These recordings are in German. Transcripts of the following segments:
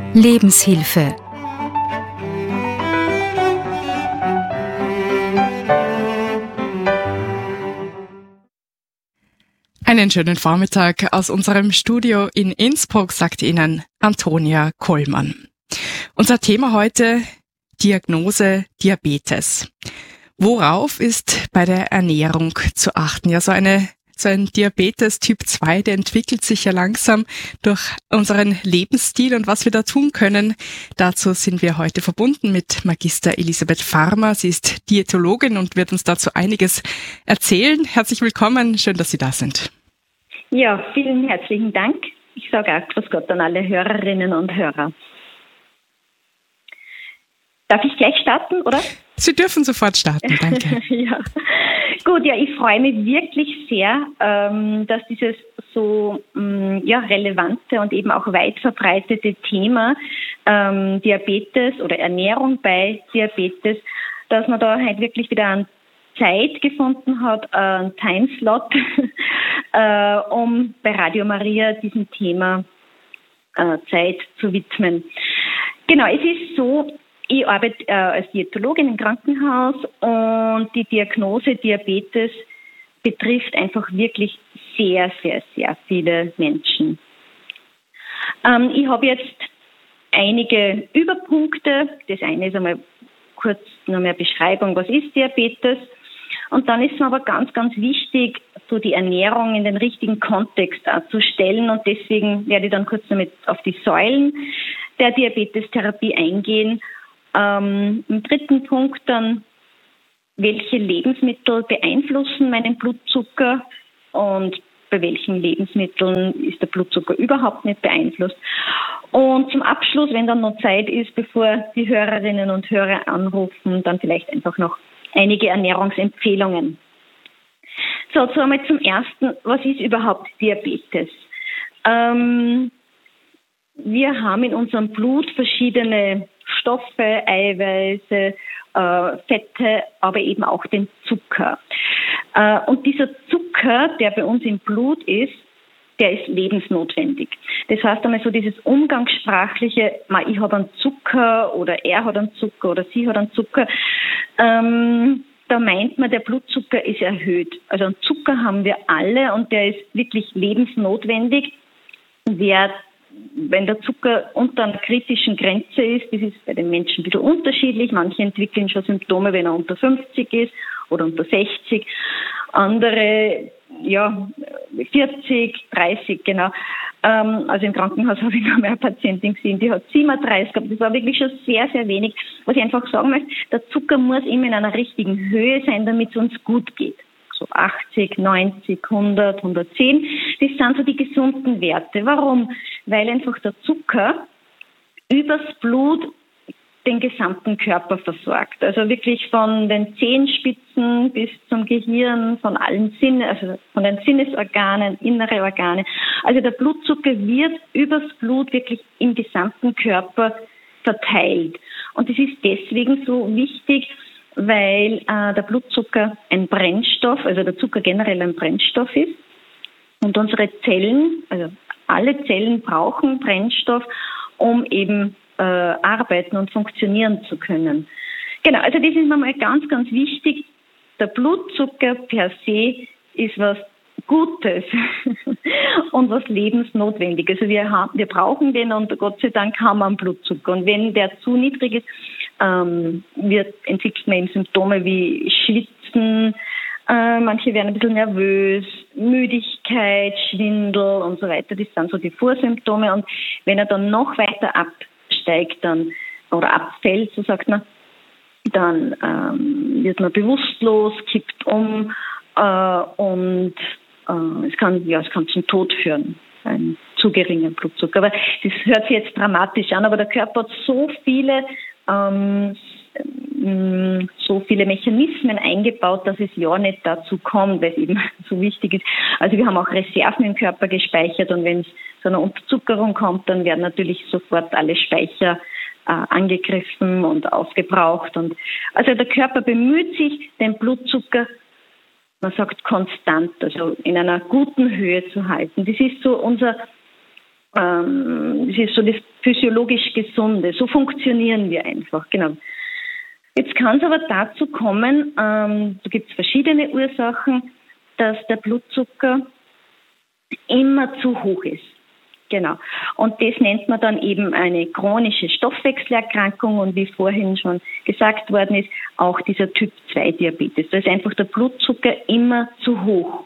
Lebenshilfe. Einen schönen Vormittag aus unserem Studio in Innsbruck, sagt Ihnen Antonia Kollmann. Unser Thema heute: Diagnose Diabetes. Worauf ist bei der Ernährung zu achten? Ja, so ein Diabetes Typ 2, der entwickelt sich ja langsam durch unseren Lebensstil, und was wir da tun können, dazu sind wir heute verbunden mit Magister Elisabeth Farmer. Sie ist Diätologin und wird uns dazu einiges erzählen. Herzlich willkommen, schön, dass Sie da sind. Ja, vielen herzlichen Dank. Ich sage auch grüß Gott an alle Hörerinnen und Hörer. Darf ich gleich starten, oder? Sie dürfen sofort starten, danke. Ja. Gut, ja, ich freue mich wirklich sehr, dass dieses so relevante und eben auch weit verbreitete Thema Diabetes oder Ernährung bei Diabetes, dass man da halt wirklich wieder eine Zeit gefunden hat, einen Timeslot, um bei Radio Maria diesem Thema Zeit zu widmen. Genau, es ist so, ich arbeite als Diätologin im Krankenhaus und die Diagnose Diabetes betrifft einfach wirklich sehr, sehr, sehr viele Menschen. Ich habe jetzt einige Überpunkte. Das eine ist einmal kurz noch mehr Beschreibung, was ist Diabetes. Und dann ist es aber ganz, ganz wichtig, so die Ernährung in den richtigen Kontext zu stellen. Und deswegen werde ich dann kurz damit auf die Säulen der Diabetestherapie eingehen. Im dritten Punkt dann, welche Lebensmittel beeinflussen meinen Blutzucker und bei welchen Lebensmitteln ist der Blutzucker überhaupt nicht beeinflusst. Und zum Abschluss, wenn dann noch Zeit ist, bevor die Hörerinnen und Hörer anrufen, dann vielleicht einfach noch einige Ernährungsempfehlungen. So einmal zum Ersten, was ist überhaupt Diabetes? Wir haben in unserem Blut verschiedene Stoffe, Eiweiße, Fette, aber eben auch den Zucker. Und dieser Zucker, der bei uns im Blut ist, der ist lebensnotwendig. Das heißt einmal so dieses umgangssprachliche, ich habe einen Zucker oder er hat einen Zucker oder sie hat einen Zucker, da meint man, der Blutzucker ist erhöht. Also einen Zucker haben wir alle und der ist wirklich lebensnotwendig. Wenn der Zucker unter einer kritischen Grenze ist, das ist bei den Menschen wieder unterschiedlich. Manche entwickeln schon Symptome, wenn er unter 50 ist oder unter 60. Andere, 40, 30, genau. Also im Krankenhaus habe ich noch mehr Patientin gesehen, die hat 37 gehabt. Das war wirklich schon sehr, sehr wenig. Was ich einfach sagen möchte, der Zucker muss immer in einer richtigen Höhe sein, damit es uns gut geht. So 80, 90, 100, 110. Das sind so die gesunden Werte. Warum? Weil einfach der Zucker übers Blut den gesamten Körper versorgt. Also wirklich von den Zehenspitzen bis zum Gehirn, von allen Sinnen, also von den Sinnesorganen, innere Organe. Also der Blutzucker wird übers Blut wirklich im gesamten Körper verteilt. Und das ist deswegen so wichtig, weil der Blutzucker ein Brennstoff, also der Zucker generell ein Brennstoff ist. Und unsere Zellen, also alle Zellen brauchen Brennstoff, um eben arbeiten und funktionieren zu können. Genau, also das ist mir mal ganz, ganz wichtig. Der Blutzucker per se ist was Gutes und was lebensnotwendig. Also wir brauchen den und Gott sei Dank haben wir einen Blutzucker. Und wenn der zu niedrig ist, entwickelt man eben Symptome wie Schwitzen, manche werden ein bisschen nervös, Müdigkeit, Schwindel und so weiter. Das sind so die Vorsymptome. Und wenn er dann noch weiter absteigt oder abfällt, so sagt man, dann wird man bewusstlos, kippt um und es kann zum Tod führen, ein zu geringer Blutzucker. Aber das hört sich jetzt dramatisch an, aber der Körper hat so viele Mechanismen eingebaut, dass es ja nicht dazu kommt, weil es eben so wichtig ist. Also wir haben auch Reserven im Körper gespeichert und wenn es zu einer Unterzuckerung kommt, dann werden natürlich sofort alle Speicher angegriffen und aufgebraucht. Und also der Körper bemüht sich, den Blutzucker, man sagt konstant, also in einer guten Höhe zu halten. Das ist so unser Das ist so das physiologisch Gesunde. So funktionieren wir einfach, genau. Jetzt kann es aber dazu kommen, da gibt es verschiedene Ursachen, dass der Blutzucker immer zu hoch ist. Genau. Und das nennt man dann eben eine chronische Stoffwechselerkrankung und wie vorhin schon gesagt worden ist, auch dieser Typ-2-Diabetes. Da ist einfach der Blutzucker immer zu hoch.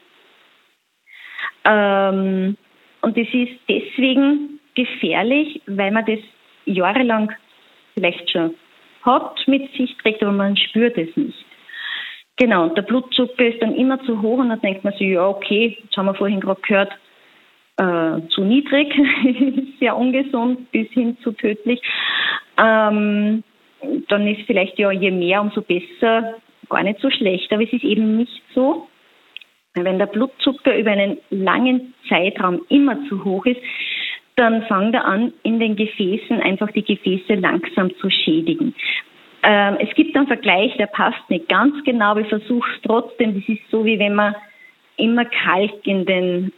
Und das ist deswegen gefährlich, weil man das jahrelang vielleicht schon hat, mit sich trägt, aber man spürt es nicht. Genau, und der Blutzucker ist dann immer zu hoch und dann denkt man sich, ja okay, jetzt haben wir vorhin gerade gehört, zu niedrig, sehr ungesund bis hin zu tödlich. Dann ist vielleicht ja je mehr, umso besser, gar nicht so schlecht. Aber es ist eben nicht so. Wenn der Blutzucker über einen langen Zeitraum immer zu hoch ist, dann fängt er an, in den Gefäßen einfach die Gefäße langsam zu schädigen. Es gibt einen Vergleich, der passt nicht ganz genau, aber ich versuche es trotzdem. Das ist so, wie wenn man immer Kalk in den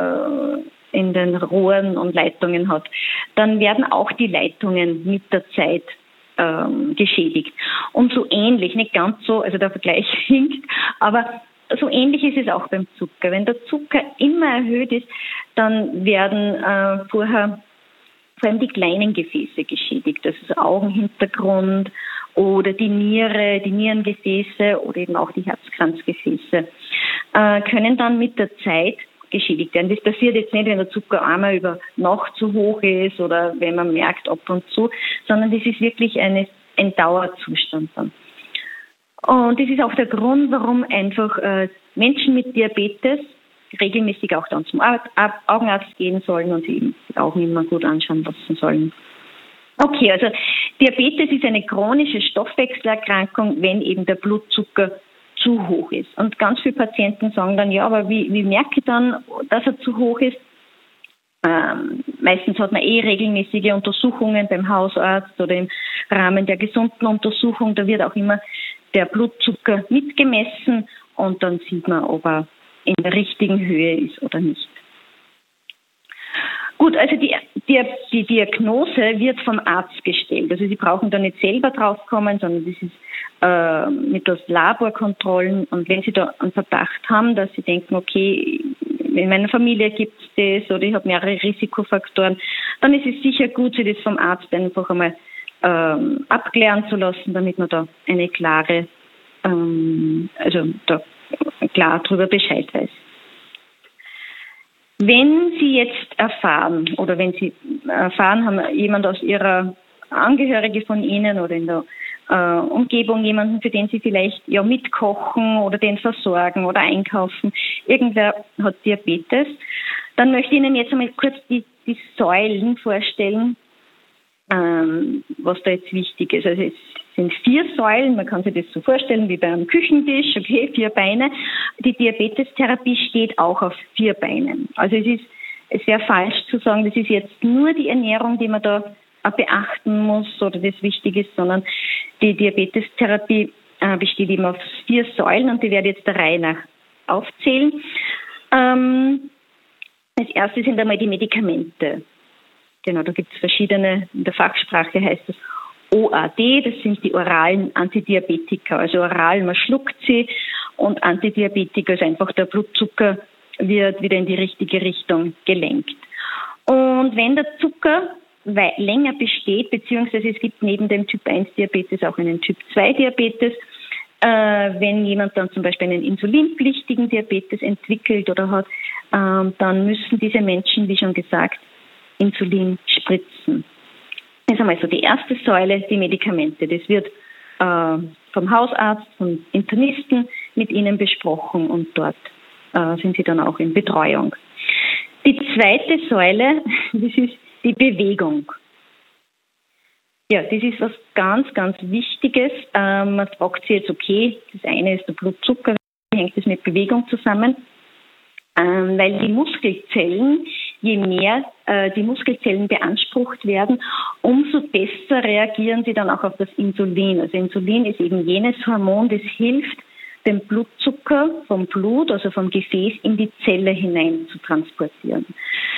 Rohren und Leitungen hat. Dann werden auch die Leitungen mit der Zeit geschädigt. Und so ähnlich, nicht ganz so, also der Vergleich hinkt, aber so ähnlich ist es auch beim Zucker. Wenn der Zucker immer erhöht ist, dann werden vorher vor allem die kleinen Gefäße geschädigt, also das Augenhintergrund oder die Niere, die Nierengefäße oder eben auch die Herzkranzgefäße, können dann mit der Zeit geschädigt werden. Das passiert jetzt nicht, wenn der Zucker einmal über Nacht zu hoch ist oder wenn man merkt ab und zu, sondern das ist wirklich ein Dauerzustand dann. Und das ist auch der Grund, warum einfach Menschen mit Diabetes regelmäßig auch dann zum Augenarzt gehen sollen und sich die Augen immer gut anschauen lassen sollen. Okay, also Diabetes ist eine chronische Stoffwechselerkrankung, wenn eben der Blutzucker zu hoch ist. Und ganz viele Patienten sagen dann, ja, aber wie merke ich dann, dass er zu hoch ist? Meistens hat man regelmäßige Untersuchungen beim Hausarzt oder im Rahmen der gesunden Untersuchung. Da wird auch immer der Blutzucker mitgemessen und dann sieht man, ob er in der richtigen Höhe ist oder nicht. Gut, also die Diagnose wird vom Arzt gestellt. Also Sie brauchen da nicht selber draufkommen, sondern das ist mittels Laborkontrollen. Und wenn Sie da einen Verdacht haben, dass Sie denken, okay, in meiner Familie gibt es das oder ich habe mehrere Risikofaktoren, dann ist es sicher gut, sich das vom Arzt einfach einmal abklären zu lassen, damit man da eine klare, klar darüber Bescheid weiß. Wenn Sie jetzt erfahren oder wenn Sie erfahren haben, jemand aus Ihrer Angehörige von Ihnen oder in der Umgebung jemanden, für den Sie vielleicht ja mitkochen oder den versorgen oder einkaufen, irgendwer hat Diabetes, dann möchte ich Ihnen jetzt einmal kurz die Säulen vorstellen, was da jetzt wichtig ist. Also es sind 4 Säulen, man kann sich das so vorstellen wie bei einem Küchentisch, okay, 4 Beine. Die Diabetestherapie steht auch auf 4 Beinen. Also es wäre falsch zu sagen, das ist jetzt nur die Ernährung, die man da beachten muss oder das wichtig ist, sondern die Diabetestherapie besteht eben auf 4 Säulen und die werde ich jetzt der Reihe nach aufzählen. Als erstes sind einmal die Medikamente. Genau, da gibt es verschiedene, in der Fachsprache heißt es OAD, das sind die oralen Antidiabetika. Also oral, man schluckt sie und Antidiabetika ist einfach der Blutzucker wird wieder in die richtige Richtung gelenkt. Und wenn der Zucker länger besteht, beziehungsweise es gibt neben dem Typ-1-Diabetes auch einen Typ-2-Diabetes, wenn jemand dann zum Beispiel einen insulinpflichtigen Diabetes entwickelt oder hat, dann müssen diese Menschen, wie schon gesagt, Insulin spritzen. Das ist einmal so die erste Säule, die Medikamente. Das wird vom Hausarzt, vom Internisten mit Ihnen besprochen und dort sind Sie dann auch in Betreuung. Die zweite Säule, das ist die Bewegung. Ja, das ist was ganz, ganz Wichtiges. Man fragt sich jetzt, okay, das eine ist der Blutzucker, wie hängt das mit Bewegung zusammen? Weil die Muskelzellen, je mehr die Muskelzellen beansprucht werden, umso besser reagieren sie dann auch auf das Insulin. Also Insulin ist eben jenes Hormon, das hilft, den Blutzucker vom Blut, also vom Gefäß, in die Zelle hinein zu transportieren.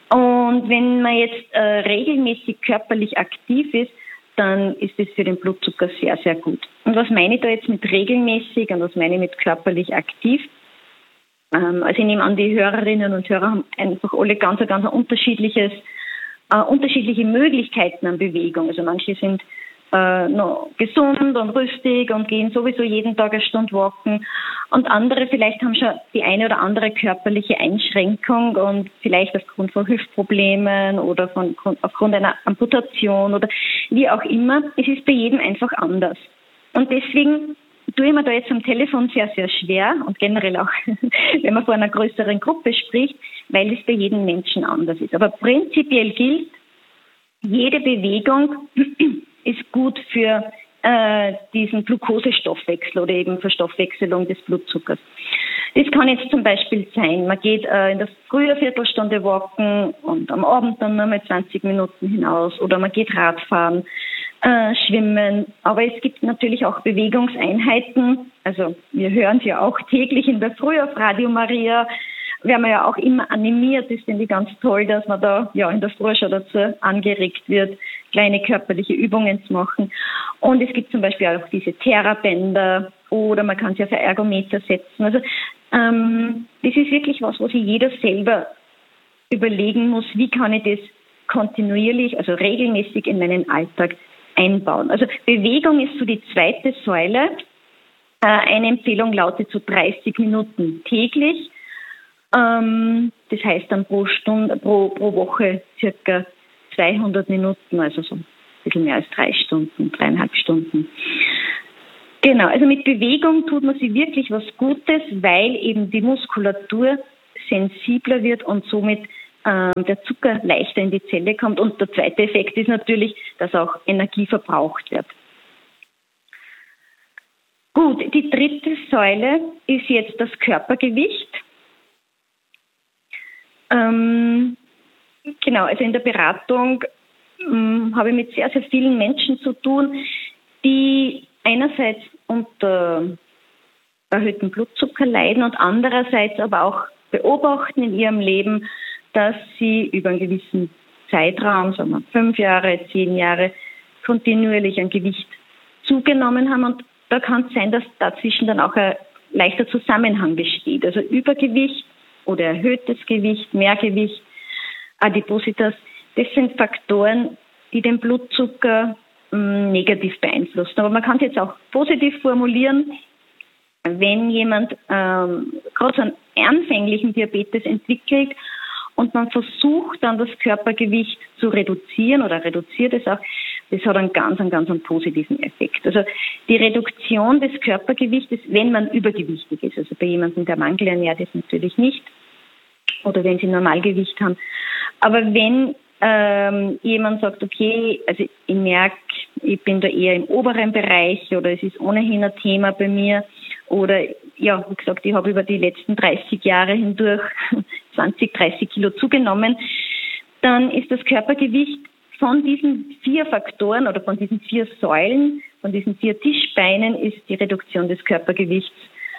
Und wenn man jetzt regelmäßig körperlich aktiv ist, dann ist es für den Blutzucker sehr, sehr gut. Und was meine ich da jetzt mit regelmäßig und was meine ich mit körperlich aktiv? Also ich nehme an, die Hörerinnen und Hörer haben einfach alle ganz unterschiedliche Möglichkeiten an Bewegung. Also manche sind noch gesund und rüstig und gehen sowieso jeden Tag eine Stunde walken. Und andere vielleicht haben schon die eine oder andere körperliche Einschränkung und vielleicht aufgrund von Hüftproblemen oder aufgrund einer Amputation oder wie auch immer. Es ist bei jedem einfach anders. Und deswegen tue ich mir da jetzt am Telefon sehr, sehr schwer und generell auch, wenn man vor einer größeren Gruppe spricht, weil es bei jedem Menschen anders ist. Aber prinzipiell gilt, jede Bewegung ist gut für diesen Glukosestoffwechsel oder eben Verstoffwechselung des Blutzuckers. Das kann jetzt zum Beispiel sein, man geht in der Früh eine Viertelstunde walken und am Abend dann nochmal 20 Minuten hinaus oder man geht Radfahren, schwimmen. Aber es gibt natürlich auch Bewegungseinheiten. Also wir hören es ja auch täglich in der Früh auf Radio Maria, werden wir ja auch immer animiert. Das finde ich ganz toll, dass man da ja in der Früh schon dazu angeregt wird, kleine körperliche Übungen zu machen. Und es gibt zum Beispiel auch diese Therabänder oder man kann sich auf ein Ergometer setzen. Also das ist wirklich was, wo sich jeder selber überlegen muss, wie kann ich das kontinuierlich, also regelmäßig in meinen Alltag einbauen. Also Bewegung ist so die zweite Säule. Eine Empfehlung lautet so 30 Minuten täglich. Das heißt dann pro Woche circa 200 Minuten, also so ein bisschen mehr als 3 Stunden, 3,5 Stunden. Genau, also mit Bewegung tut man sich wirklich was Gutes, weil eben die Muskulatur sensibler wird und somit der Zucker leichter in die Zelle kommt. Und der zweite Effekt ist natürlich, dass auch Energie verbraucht wird. Gut, die dritte Säule ist jetzt das Körpergewicht. Genau, also in der Beratung habe ich mit sehr, sehr vielen Menschen zu tun, die einerseits unter erhöhtem Blutzucker leiden und andererseits aber auch beobachten in ihrem Leben, dass sie über einen gewissen Zeitraum, sagen wir 5 Jahre, 10 Jahre, kontinuierlich an Gewicht zugenommen haben. Und da kann es sein, dass dazwischen dann auch ein leichter Zusammenhang besteht. Also Übergewicht oder erhöhtes Gewicht, Mehrgewicht, Adipositas, das sind Faktoren, die den Blutzucker negativ beeinflussen. Aber man kann es jetzt auch positiv formulieren. Wenn jemand gerade so einen anfänglichen Diabetes entwickelt und man versucht dann das Körpergewicht zu reduzieren oder reduziert es auch, das hat einen ganz positiven Effekt. Also die Reduktion des Körpergewichtes, wenn man übergewichtig ist, also bei jemandem, der mangelernährt ist, natürlich nicht, oder wenn sie Normalgewicht haben. Aber wenn jemand sagt, okay, also ich merke, ich bin da eher im oberen Bereich oder es ist ohnehin ein Thema bei mir oder ja, wie gesagt, ich habe über die letzten 30 Jahre hindurch 20, 30 Kilo zugenommen, dann ist das Körpergewicht von diesen 4 Faktoren oder von diesen 4 Säulen, von diesen 4 Tischbeinen ist die Reduktion des Körpergewichts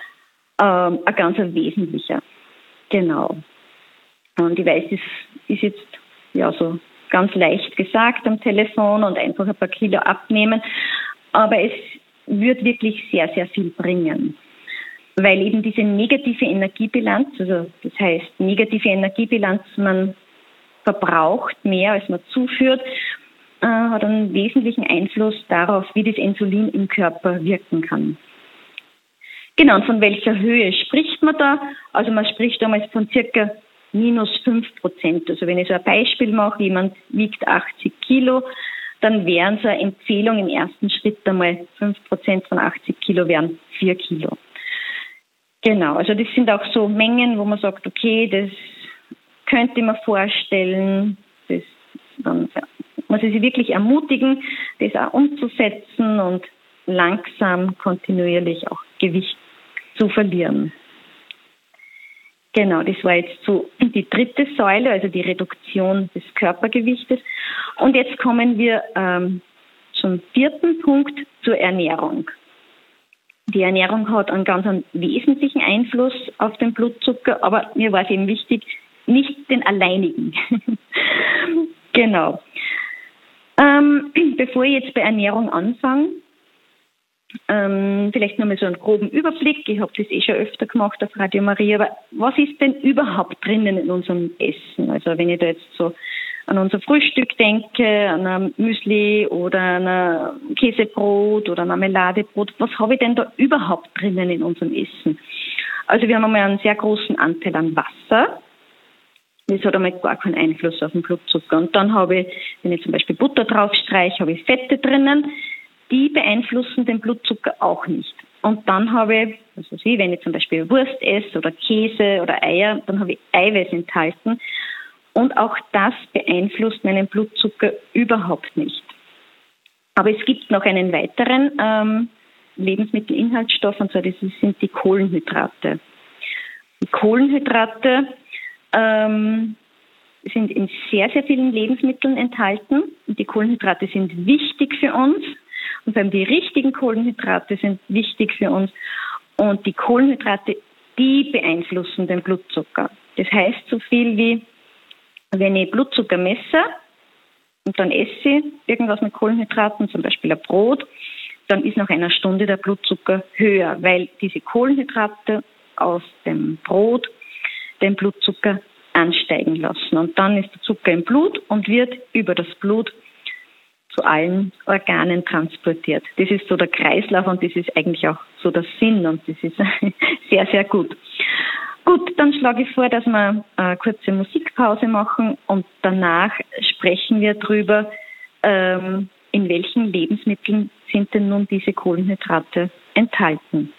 ein ganz wesentlicher. Genau. Und ich weiß, das ist jetzt ja so ganz leicht gesagt am Telefon und einfach ein paar Kilo abnehmen, aber es wird wirklich sehr, sehr viel bringen, weil eben diese negative Energiebilanz, also das heißt negative Energiebilanz, man verbraucht mehr, als man zuführt, hat einen wesentlichen Einfluss darauf, wie das Insulin im Körper wirken kann. Genau, und von welcher Höhe spricht man da? Also man spricht damals von circa -5%. Also wenn ich so ein Beispiel mache, jemand wiegt 80 Kilo, dann wären so eine Empfehlung im ersten Schritt einmal 5% von 80 Kilo wären 4 Kilo. Genau, also das sind auch so Mengen, wo man sagt, okay, das könnte man vorstellen, dann muss ich sie wirklich ermutigen, das auch umzusetzen und langsam, kontinuierlich auch Gewicht zu verlieren. Genau, das war jetzt so die dritte Säule, also die Reduktion des Körpergewichtes. Und jetzt kommen wir zum 4. Punkt, zur Ernährung. Die Ernährung hat einen ganz wesentlichen Einfluss auf den Blutzucker, aber mir war es eben wichtig, nicht den alleinigen. Genau. Bevor ich jetzt bei Ernährung anfange, vielleicht nochmal so einen groben Überblick. Ich habe das schon öfter gemacht auf Radio Maria, aber was ist denn überhaupt drinnen in unserem Essen? Also wenn ich da jetzt so an unser Frühstück denke, an ein Müsli oder an ein Käsebrot oder ein Marmeladebrot, was habe ich denn da überhaupt drinnen in unserem Essen? Also wir haben einmal einen sehr großen Anteil an Wasser. Das hat einmal gar keinen Einfluss auf den Blutzucker. Und dann habe ich, wenn ich zum Beispiel Butter draufstreiche, habe ich Fette drinnen. Die beeinflussen den Blutzucker auch nicht. Und dann habe ich, also wenn ich zum Beispiel Wurst esse oder Käse oder Eier, dann habe ich Eiweiß enthalten. Und auch das beeinflusst meinen Blutzucker überhaupt nicht. Aber es gibt noch einen weiteren Lebensmittelinhaltsstoff, und zwar das sind die Kohlenhydrate. Die Kohlenhydrate sind in sehr, sehr vielen Lebensmitteln enthalten. Und die Kohlenhydrate sind wichtig für uns. Und vor allem die richtigen Kohlenhydrate sind wichtig für uns. Und die Kohlenhydrate, die beeinflussen den Blutzucker. Das heißt so viel wie, wenn ich Blutzucker messe und dann esse ich irgendwas mit Kohlenhydraten, zum Beispiel ein Brot, dann ist nach einer Stunde der Blutzucker höher, weil diese Kohlenhydrate aus dem Brot den Blutzucker ansteigen lassen. Und dann ist der Zucker im Blut und wird über das Blut zu allen Organen transportiert. Das ist so der Kreislauf und das ist eigentlich auch so der Sinn und das ist sehr, sehr gut. Gut, dann schlage ich vor, dass wir eine kurze Musikpause machen und danach sprechen wir darüber, in welchen Lebensmitteln sind denn nun diese Kohlenhydrate enthalten.